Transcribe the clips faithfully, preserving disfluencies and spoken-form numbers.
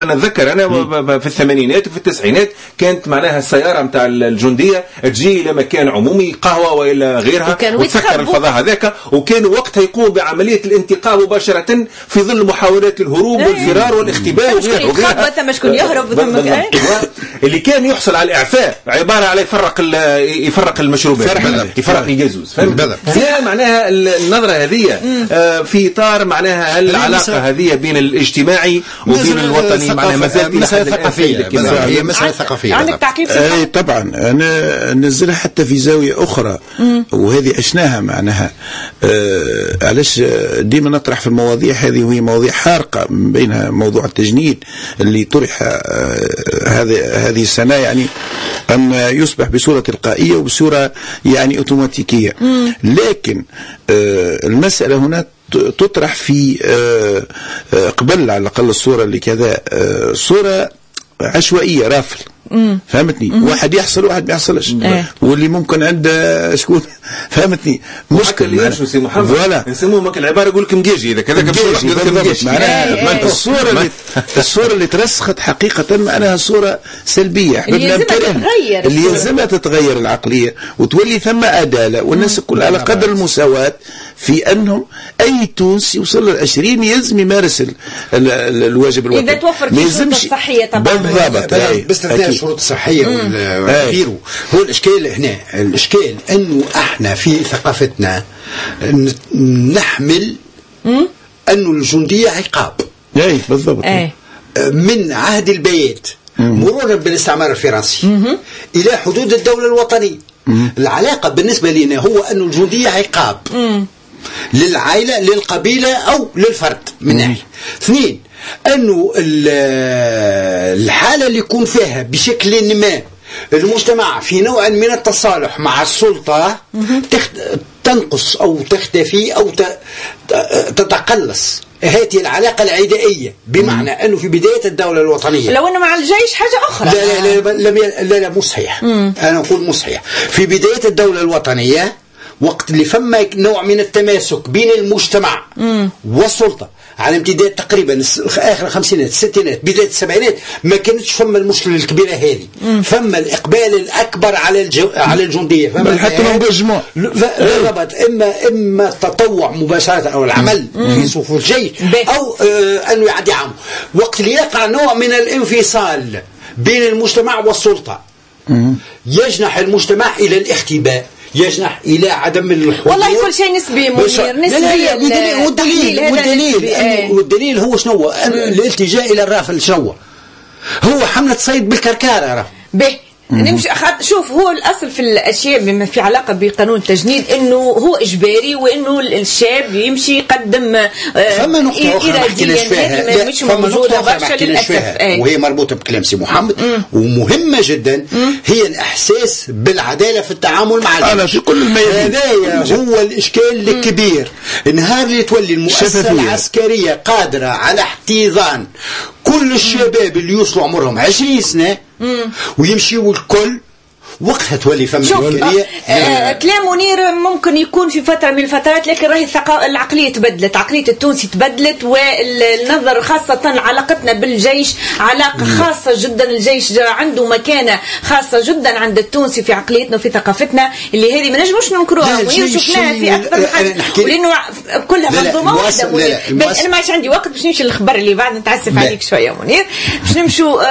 أنا أتذكر أنا في الثمانينات وفي التسعينات كانت معناها السيارة متاع الجندية تجي إلى مكان عمومي قهوة وإلى غيرها وتسكر الفضاء هذاك، وكانوا وقتها يقوموا بعملية الانتقام مباشرة في ظل محاولات الهروب والفرار والاختباء وغيرها. ثم شكون يهرب اللي كان يحصل على الإعفاء عبارة على يفرق يفرق المشروبات يفرق الجازوز. فهي معناها النظرة هذه في إطار معناها العلاقة هذه بين الاجتماعي وبين الوطني معناها مسألة ثقافية. هي مسألة ثقافية. عندك تعقيب؟ أي طبعا. أنا نزلها حتى في زاوية أخرى وهذه عشناها معناها. آه علاش ديما نطرح في المواضيع هذه وهي مواضيع حارقة، من بينها موضوع التجنيد اللي طرح آه هذه هذه السنة، يعني أن يصبح بصورة تلقائية وبصورة يعني أوتوماتيكية. لكن آه المسألة هنا تطرح في قبل على الأقل الصورة اللي كذا صورة عشوائية رافل. مم. فهمتني؟ مم. واحد يحصل واحد ما يحصلش، واللي ممكن عنده شكون فهمتني مشكل اللي سي محمد ولا نسموه ممكن العباره يقول لك مجيجي اذا كذا بالضبط. معناها الصوره اللي الصوره اللي ترسخت حقيقه معناها صوره سلبيه اللي يلزمها اللي يلزمها تتغير العقليه وتولي ثم عداله والناس الكل على قدر المساواه في انهم اي تونسي يوصل ل عشرين يلزم يمارس الواجب الوطني اذا توفرت الشروط الصحيه طبعا بالضبط. باستثناء الشروط الصحيه وغيره. هو الاشكال هنا الاشكال انه احنا في ثقافتنا نحمل انه الجنديه عقاب. اي بالضبط. من عهد البيات مرورا بالاستعمار الفرنسي الى حدود الدوله الوطنيه. العلاقه بالنسبه لنا هو انه الجنديه عقاب للعائله للقبيله او للفرد من ناحيه. اثنين أنه الحالة اللي يكون فيها بشكل ما المجتمع في نوع من التصالح مع السلطة تنقص أو تختفي أو تتقلص هذه العلاقة العدائية، بمعنى أنه في بداية الدولة الوطنية لو أنه مع الجيش حاجة أخرى. لا لا لا لا, لا, لا مو صحيح. أنا أقول مو صحيح. في بداية الدولة الوطنية وقت اللي فما نوع من التماسك بين المجتمع مم. والسلطة على امتداد تقريبا اخر الخمسينات الستينات بدايه السبعينات ما كانتش فما المشكله الكبيره هذه. فما الاقبال الاكبر على الجو... على الجنديه. فما حتى الانجاجمون ربط اما اما التطوع مباشره او العمل مم. في صفوف الجيش او آه انه يعدي عام وقت اللي يقع نوع من الانفصال بين المجتمع والسلطه. مم. يجنح المجتمع الى الاختباء، يجنح إلى عدم الحضور. والله كل شيء نسبي منير نسبي. والدليل والدليل والدليل هو شنو؟ الالتجاء إلى الرافل شنو؟ هو حملة صيد بالكركارة. راه به نمشي شوف هو الأصل في الأشياء بما في علاقة بقانون التجنيد إنه هو إجباري وإنه الشاب يمشي يقدم فما نقطة أخرى ما حكيناش فيها مش موجودة برشا للأسف وهي مربوطة بكلام سي محمد مم. ومهمة جدا مم. هي الإحساس بالعدالة في التعامل مع الجيش. أنا في كل الميادين هذا هو الإشكال الكبير. النهار اللي تولي المؤسسة العسكرية قادرة على احتضان كل الشباب اللي يوصلوا عمرهم عشرين سنة ويمشيوا الكل وقتها تولي فما الإمكانية. آه آه كلام منير ممكن يكون في فترة من الفترات، لكن راهي العقلية تبدلت، عقلية التونسي تبدلت، والنظر خاصة علاقتنا بالجيش علاقة خاصة جدا. الجيش عنده مكانة خاصة جدا عند التونسي في عقليتنا وفي ثقافتنا اللي هذه ما نجموش ننكروها. منير شفناها في أكثر من حاجة ولأنه كلها منظومة واحدة. منير أنا ما عادش عندي وقت باش نمشي للخبر اللي بعد نتعسف عليك شوية منير باش نمشوا.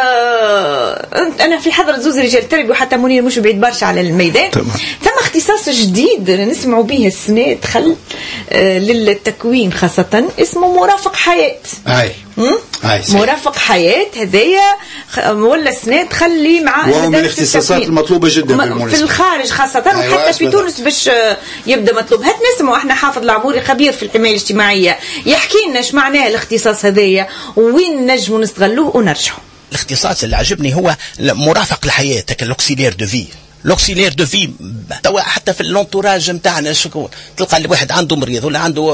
آه أنا في حضرة زوز رجال تربي وحتى منير مش بعيد برشا على الميدان. طبعا. ثم اختصاص جديد نسمعوا به السنة دخل آه للتكوين خاصة اسمه مرافق حياة. أي. أي مرافق حياة هذايا ولا السنة تخلي مع وهو من الاختصاصات المطلوبة جدا في الخارج خاصة وحتى في تونس باش يبدأ مطلوب. هات نسمعوا احنا حافظ العموري خبير في الحماية الاجتماعية يحكي لنا ايش معناه الاختصاص هذايا وين نجموا نستغلوه ونرجعوا. الاختصاص اللي عجبني هو مرافق الحياة كالأوكسيلير دو في. لوكسيلير دو في حتى في اللونتوراج نتاعنا شكون تلقى الواحد عنده مريض ولا عنده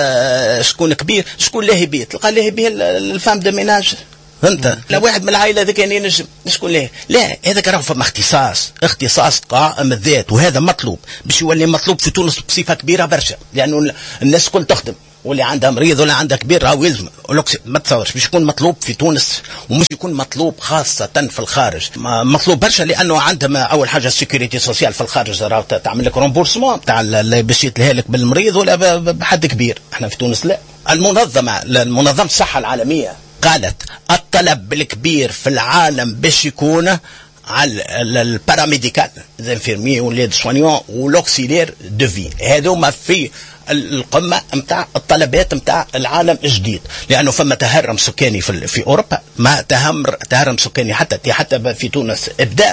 شكون كبير شكون لاهي بيه تلقى لاهي بيه الفام دو ميناج. فهمت؟ لا واحد من العائله ذاك يعني ينجم شكون لاهي لا هذاك راه فما اختصاص اختصاص قائم الذات وهذا مطلوب باش يولي مطلوب في تونس بصفه كبيره برشا لانه الناس كل تخدم واللي عندها مريض ولا عندها كبير راهو يلزم. ما تصورش باش يكون مطلوب في تونس ومش يكون مطلوب خاصة في الخارج، مطلوب برشا لأنه عندهم أول حاجة السيكوريتي سوسيال في الخارج راهو تعمل لك رومبورسمون تاع باش يتلها لك بالمريض ولا بحد كبير. احنا في تونس لا. المنظمة المنظمة الصحة العالمية قالت الطلب الكبير في العالم باش يكون على الباراميديكال زانفيرمي وليد سوانيون ولوكسيلير دو في، هذوما في القمه نتاع الطلبات نتاع العالم الجديد، لانه فما تهرم سكاني في, في اوروبا، ما تهمر تهرم سكاني حتى حتى في تونس ابدا.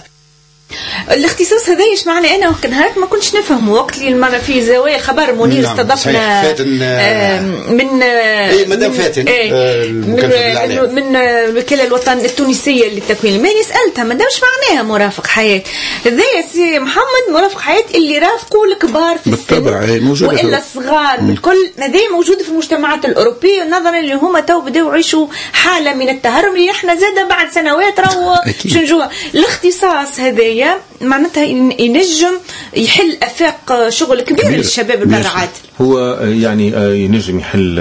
الاختصاص هذا ايش معنى؟ انا وقت نهارك ما كنتش نفهم وقت اللي المره في زوايا خبر منير نعم استضفنا فاتن آه من ايه مدام فاتن ايه آه من, من الوكاله الوطنيه التونسيه للتكوين المالي، سالتها مدام ايش معناها مرافق حياه؟ هذا سي محمد مرافق حياه اللي رافقوا الكبار في بالطبع السن والا الصغار بالكل، هذا موجود في المجتمعات الاوروبيه نظرا اللي هما تو بداوا يعيشوا حاله من التهرم اللي احنا زاد بعد سنوات راهو شنجوها. الاختصاص هذا معناتها ينجم يحل افاق شغل كبير للشباب البرعات. هو يعني ينجم يحل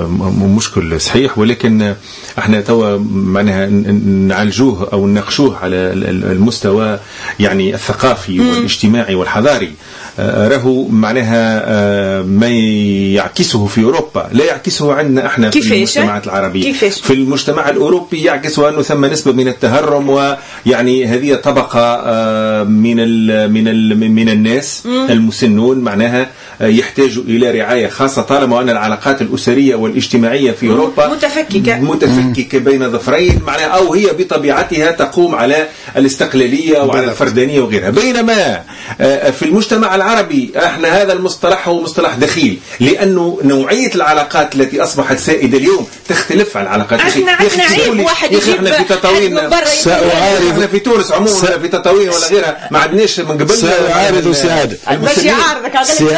مشكل صحيح، ولكن احنا توا معناها نعالجوه او نناقشوه على المستوى يعني الثقافي والاجتماعي والحضاري. راهو معناها ما يعكسه في أوروبا لا يعكسه عندنا احنا في المجتمعات العربية. كيفاش؟ في المجتمع الأوروبي يعكسه أنه ثم نسبة من التهرم، ويعني هذه طبقة من ال من ال من الناس مم. المسنون معناها يحتاجوا إلى رعاية خاصة، طالما أن العلاقات الأسرية والاجتماعية في أوروبا متفككة متفككة بين ظفرين معناها، أو هي بطبيعتها تقوم على الاستقلالية وعلى الفردانية وغيرها. بينما في المجتمع العربي احنا هذا المصطلح هو مصطلح دخيل، لأنه نوعية العلاقات التي أصبحت سائدة اليوم تختلف عن العلاقات احنا عندنا عيب واحد يجيب في تطاوين احنا في تونس عموما ولا في تطاوين ولا غيرها ما عندناش من قبل سعادة وسعادة باش يعارضك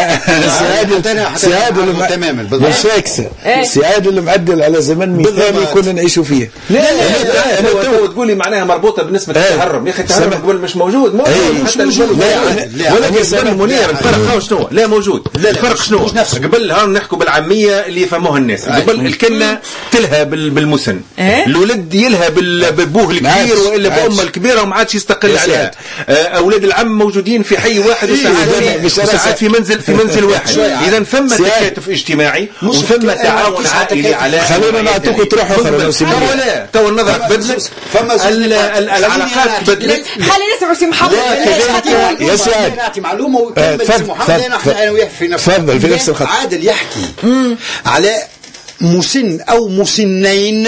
سعادة سعادة تماما بالشاكس سعادة اللي معدل على زمن مثالي كنا نعيشوا فيه. لا لا لا تو تقولي معناها مربوطة بنسبة التهرم. يا أخي التهرم قبل مش موجود موجود حتى ولكن منير الفرق شنو؟ لا موجود. الفرق شنو؟ قبل ها نحكوا بالعامية اللي يفهموها الناس. قبل الكلة تلهى بالمسن، الولد يلهى بابوه الكبير والا بامه الكبيره وما عادش يستقل عليها. اولاد العم موجودين في حي واحد وساعات في منزل في منزل واحد. اذا ثم تكاتف اجتماعي وثم تعاون عائلي على خلينا نعطوكم تروح اخرى لو سمحت. لا تو النظر بدلت، العلاقات بدلت. خلينا نسمع سي محمد يا سعاد نعطي معلومه ويكمل سي محمد. انا انا وياه في نفس تفضل في نفس الخط. عادل يحكي على مسن أو مسنين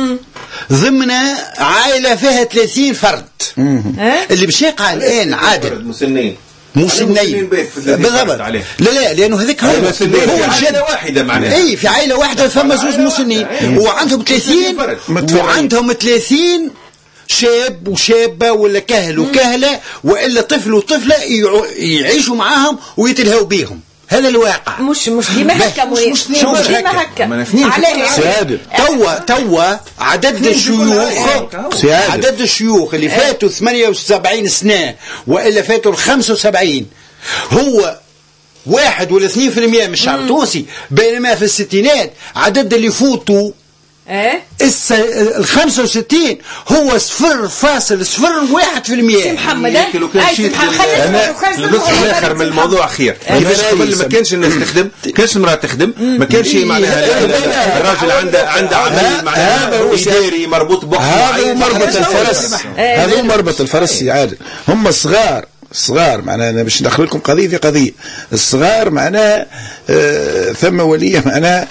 ضمن عائلة فيها ثلاثين فرد. اللي باش يقع الآن عادل مسنين مسنين بالضبط. لا لا لأنه هذاك هو هو عائلة واحدة معناها. أي في عائلة واحدة ثم زوج مسنين وعندهم ثلاثين وعندهم ثلاثين شاب وشابة ولا كهل وكهلة وإلا طفل وطفلة يعيشوا معاهم ويتلهوا بيهم. هذا الواقع. مش مش ديما هكا مش مش ديما هكا. عليه توا توا عدد الشيوخ عدد الشيوخ اللي فاتوا ثمانية وسبعين سنة وإلا فاتوا الخمسة وسبعين هو واحد ولا اثنين في المئة من الشعب التونسي، بينما في الستينات عدد اللي فوتوا ايه الس... الخمسة وستين هو صفر فاصل صفر واحد في المية. محمد لو كان شيء النص الاخر من الموضوع خير. كيفاش قبل ما كانش الناس تخدم، كانش المرأة تخدم، ما كانش معناها الراجل عنده عنده عمل معناها إداري مربوط بوقت معين. هذا مربط الفرس، هذا مربط الفرس عادل. هم الصغار الصغار معناها أنا باش ندخل لكم قضية في قضية. الصغار معناها آه ثم ولية معناها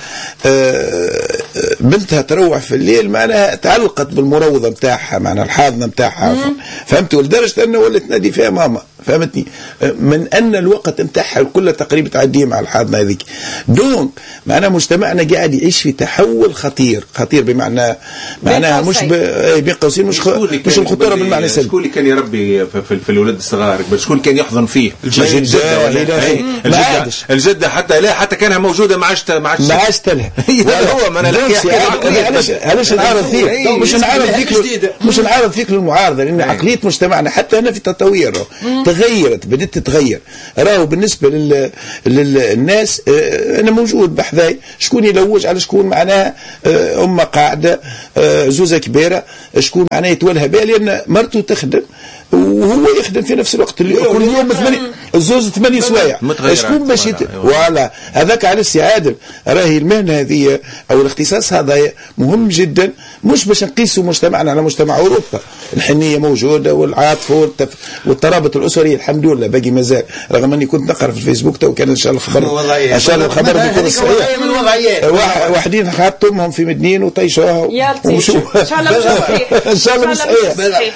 آه بنتها تروح في الليل معناها تعلقت بالمروضة متاعها معناها الحاضنة متاعها، فهمت؟ ولدرجة أنه ولت نادي فيها ماما، فهمتني؟ من أن الوقت متاعها كله تقريبا تعديه مع الحاضنة هذيك. دونك معناها مجتمعنا قاعد يعيش في تحول خطير خطير بمعنى معناها مش بين قوسين مش مش الخطورة بالمعنى السلبي. شكون اللي كان يربي في, في الولد الصغار؟ شكون كان يحضن فيه؟ الجدة الجدة الجدة حتى لا حتى كانها موجودة ما عادش ما عادش ما عادش تلها. هو ما انا علاش علاش نعارض فيك؟ مش نعارض فيك مش نعارض فيك للمعارضة، لأن عقلية مجتمعنا حتى هنا في التطوير تغيرت بدأت تتغير. راهو بالنسبة لل... للناس أنا موجود بحذاي شكون يلوج على شكون معناها أمة قاعدة زوزة كبيرة شكون معناها يتولها بها لأن مرته تخدم وهو يخدم في نفس الوقت كل يوم ثمانية الزوز ثمانية سوايع شكون باش يت... ولا هذاك على السعادة راهي المهنة هذه أو الاختصاص هذا مهم جدا مش باش نقيسوا مجتمعنا على مجتمع أوروبا. الحنية موجودة والعاطفة والتف... والترابط الأسري الحمد لله باقي مازال رغم أني كنت نقرأ في الفيسبوك تو كان إن شاء الله الخبر إن شاء الله الخبر بيكون صحيح واحدين حاطمهم في مدنين وطيشوها ومشوا إن شاء الله إن شاء الله صحيح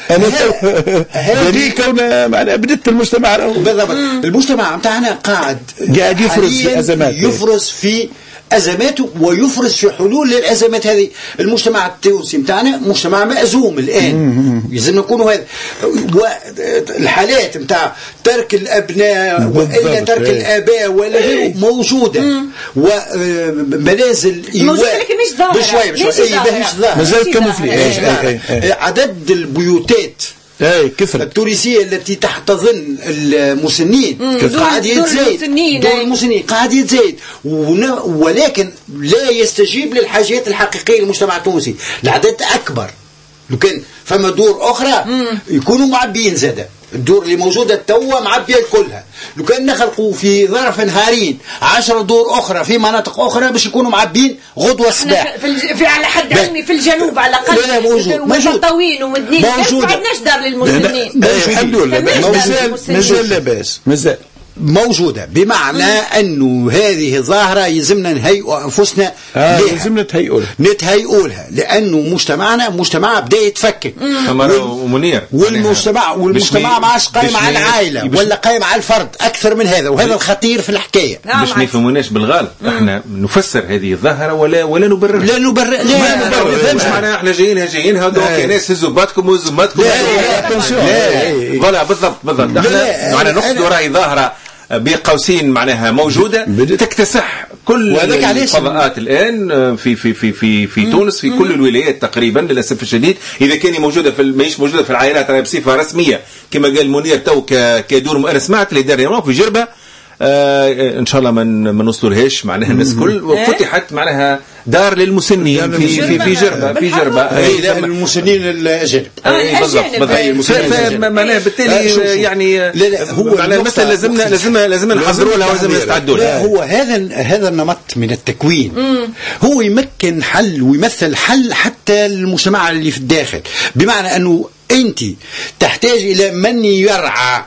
هذه كون معنا بدت المجتمع بالضبط. المجتمع بتاعنا قاعد قاعد يفرز في أزمات يفرز في أزماته ويفرز في حلول للأزمات هذه. المجتمع التونسي بتاعنا مجتمع مأزوم الآن لازم نكونوا هذا والحالات بتاع ترك الأبناء وإلا ترك الآباء ولا موجودة ومنازل موجودة لكن مش ظاهرة بشوي بشوي مش ظاهرة مازال كمفلي عدد البيوتات اي كثر التونسية التي تحتضن المسنين قاعد يتزايد دور المسنين قاعد يتزايد ولكن لا يستجيب للحاجات الحقيقية للمجتمع التونسي. العدد أكبر لو كان فما دور أخرى يكونوا معبيين زادة الدور اللي موجودة توا معبية كلها. لو كان نخلقوا في ظرف نهارين عشر دور أخرى في مناطق أخرى باش يكونوا معبين غدوة الصباح في, في على حد علمي في الجنوب على الأقل موجود موجود طويل ومدنين ما عندناش دار للمسلمين الحمد لله مازال مازال لاباس مازال موجودة بمعنى أنه هذه ظاهرة يلزمنا نهيئوا أنفسنا آه يلزمنا نتهيئوا لها نتهيئوا لها لأنه مجتمعنا مجتمع بدأ يتفكك ومنير والمجتمع والمجتمع ما عادش قايم على العائلة ولا قايم على الفرد أكثر من هذا وهذا الخطير في الحكاية. باش ما يفهموناش بالغالب احنا نفسر هذه الظاهرة ولا ولا نبرر لا نبرر لا نبرر مش معناها احنا جايين جايين هذوك ناس هزوا باتكم وهزوا باتكم لا بالضبط بالضبط احنا معنا نقصد راهي ظاهرة بقوسين معناها موجودة تكتسح كل الفضاءات الآن في في في في في تونس في كل الولايات تقريبا للأسف الشديد. إذا كان موجودة في ماهيش موجودة في العائلات بصفة رسمية كما قال منير تو كدور. أنا سمعت اللي دار في جربة آه ان شاء الله ما ما نوصلوش معناها الناس كل وفتحت معناها دار للمسنين في في في جربه في جربه اي المسنين الاجانب بالضبط بالضبط معناها بالتالي يعني لا لا هو معناها المساله لازمنا لازمنا لازمنا نحضروا لها ولازم نستعدوا لها. هو هذا هذا النمط من التكوين هو يمكن حل ويمثل حل حتى للمجتمع اللي في الداخل بمعنى انه انت تحتاج الى من يرعى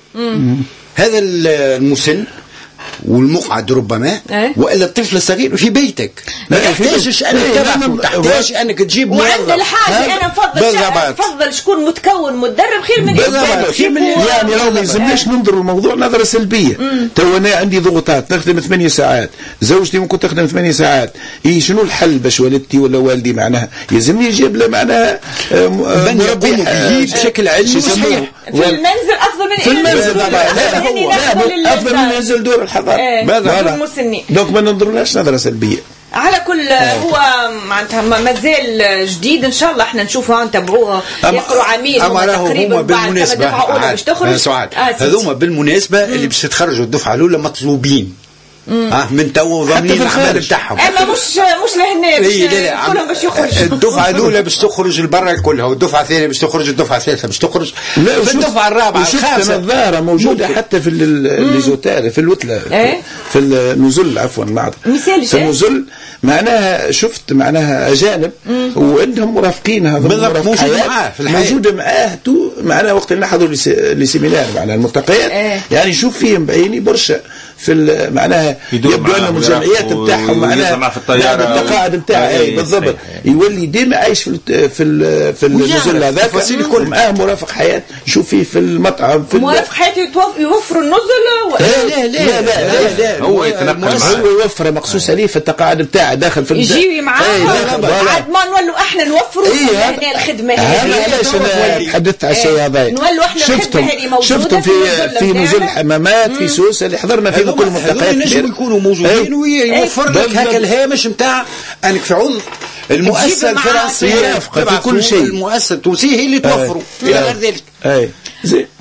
هذا المسن والمقعد ربما أه؟ والا الطفل الصغير في بيتك ما تحتاجش انك تبعث تحتاج انك تجيب وعند الحاجه انا نفضل نفضل شكون متكون متدرب خير من خير من يعني لو ما يلزمناش ننظر الموضوع نظره سلبيه. تو انا عندي ضغوطات نخدم ثمانية ساعات زوجتي ممكن تخدم ثمانية ساعات إيه شنو الحل باش والدتي ولا والدي معناها يلزمني يجيب له معناها من يقوم به بشكل علمي صحيح في المنزل افضل من في المنزل لا هو افضل من ينزل دور الحضاره ماذا المسنين دوك ما ننظروناش نظره سلبيه. على كل هو معناتها مازال جديد ان شاء الله احنا نشوفوها نتابعوها يقروا عميل تقريبا بالمناسبه سعاد هذوما بالمناسبه اللي باش يتخرجوا الدفعه الاولى مطلوبين اه من تو ضامنين العمل بتاعهم اما مش مش لهنا باش كلهم باش يخرجوا الدفعه الاولى باش تخرج لبرا كلها والدفعه الثانيه باش تخرج الدفعه الثالثه باش تخرج في الدفعه الرابعه الخامسه الظاهره موجوده حتى في الليزوتال في الوتله في النزل عفوا معذره في النزل معناها شفت معناها اجانب وعندهم مرافقين هذا بالضبط موجود معاه في الحياه موجوده معاه معناها وقت نحضروا لسيمينار معناها الملتقيات يعني شوف فيهم بعيني برشا في معناها يبدو أن الجمعيات بتاعهم معناها التقاعد بتاعه أي بالضبط يولي ديما عايش في ال في ال في النزل هذاك كل معاه مرافق حياة يشوف فيه في المطعم في مرافق حياته يوفر النزل لا لا لا لا هو يتنقل معاه هو يوفر مخصوص عليه في التقاعد بتاعه داخل في يجي معاه عاد ما نولوا احنا نوفروا هنا الخدمة هذه علاش أنا تحدثت على الشيء هذا نولوا احنا الخدمة هذه موجودة شفتم في في نزل الحمامات في سوسة اللي حضرنا فيه كل ملتقيات نجم يكونوا موجودين ويوفر لك هكا الهامش نتاع انك في عوض المؤسسه الفرنسيه في كل شيء المؤسسه التونسيه هي اللي توفروا الى غير ذلك. اي زين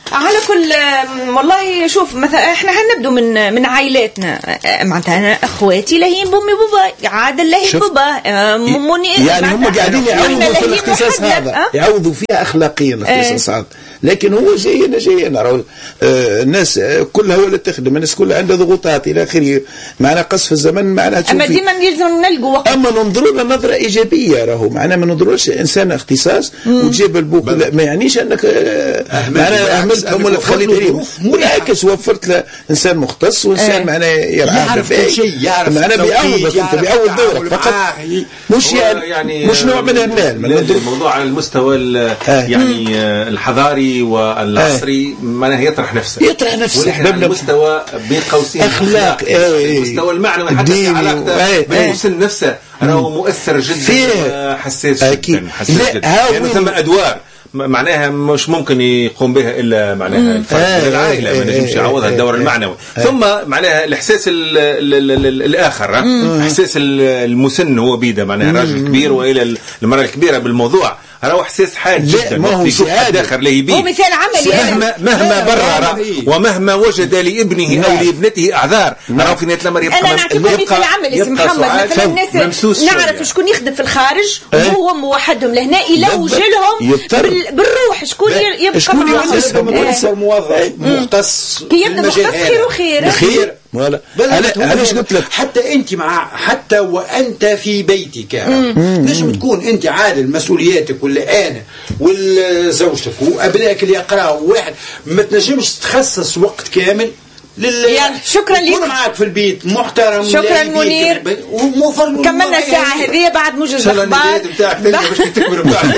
على كل والله شوف مثلا احنا هنبدو من من عائلاتنا معناتها انا اخواتي لهين بامي بابا عادل لهين بابا منير يعني هم قاعدين يعوضوا في الاختصاص هذا يعوضوا فيها اخلاقيا الاختصاص هذا لكن هو جاينا جاينا راهو الناس كلها ولا تخدم الناس كلها عندها ضغوطات الى اخره معنا قصف الزمن معنا اما ديما يلزم نلقوا وقت اما ننظروا لها نظره ايجابيه راهو معنا ما ننظروش انسان اختصاص وتجيب البوك ما يعنيش انك معنا اهملتهم ولا تخلي عليهم بالعكس وفرت له انسان مختص وانسان معنا يعرف كل شيء يعرف معنا بيعوضك انت بيعوض دورك فقط مش يعني مش نوع من المال الموضوع على المستوى يعني الحضاري والعصري معناه يطرح نفسه يطرح نفسه ونحن على المستوى بين قوسين اخلاق المستوى المعنوي حتى في علاقته بالمسلم نفسه راهو مؤثر جدا حساس جدا حساس جدا يعني ثم ادوار معناها مش ممكن يقوم بها الا معناها الفرد من العائله ما نجمش يعوضها الدور المعنوي ثم معناها الاحساس الاخر احساس المسن هو بيده معناها راجل كبير والى المراه الكبيره بالموضوع راهو احساس حاد جدا ما هو يشوف حد اخر لا يبيه هو مثال عملي مهما مهما برر ومهما وجد لابنه او لابنته اعذار راهو في نهايه الامر يبقى انا نعطيكم مثال عملي سي محمد مثلا الناس نعرف شكون يخدم في الخارج وهو موحدهم لهنا يلوج لهم بالروح شكون يبقى شكون يخدم موظف مختص كي يبدا مختص خير وخير خير ولا علاش قلت لك حتى انت مع حتى وانت في بيتك نجم تكون انت عادل مسؤولياتك ولا انا ولا زوجتك وابنائك اللي يقراوا واحد ما تنجمش تخصص وقت كامل لل شكرا لك كون معك في البيت محترم شكرا منير كملنا الساعه هذه بعد موجز الاخبار بتاعك باش تكبر بتاعك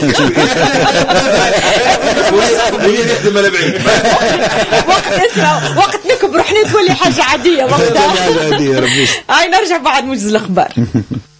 يخدم على بعيد وقت اسرع وقت نكبر حنا تولي حاجه عاديه وقتها هاي نرجع بعد موجز الاخبار